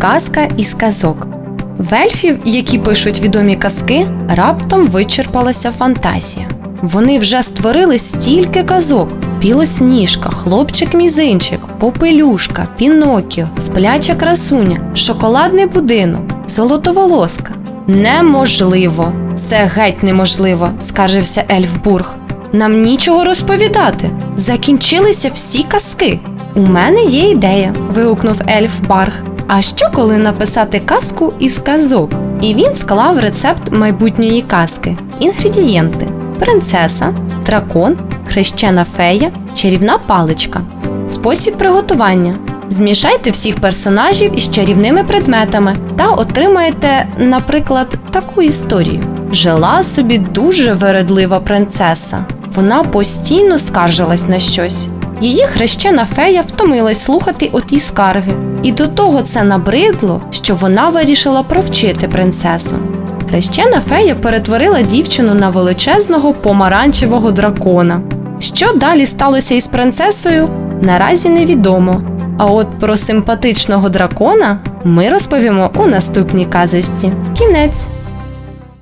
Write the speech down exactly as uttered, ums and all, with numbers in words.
Казка із казок. В ельфів, які пишуть відомі казки, раптом вичерпалася фантазія. Вони вже створили стільки казок: Білосніжка, Хлопчик-мізинчик, Попелюшка, Пінокіо, Спляча красуня, Шоколадний будинок, Золотоволоска. Неможливо! Це геть неможливо, скаржився ельф Бург. Нам нічого розповідати. Закінчилися всі казки. У мене є ідея, вигукнув ельф Барг. А що, коли написати казку із казок? І він склав рецепт майбутньої казки. Інгредієнти: принцеса, дракон, хрещена фея, чарівна паличка. Спосіб приготування: змішайте всіх персонажів із чарівними предметами та отримаєте, наприклад, таку історію. Жила собі дуже вередлива принцеса. Вона постійно скаржилась на щось. Її хрещена фея втомилась слухати оті скарги. І до того це набридло, що вона вирішила провчити принцесу. Хрещена фея перетворила дівчину на величезного помаранчевого дракона. Що далі сталося із принцесою, наразі невідомо. А от про симпатичного дракона ми розповімо у наступній казочці. Кінець!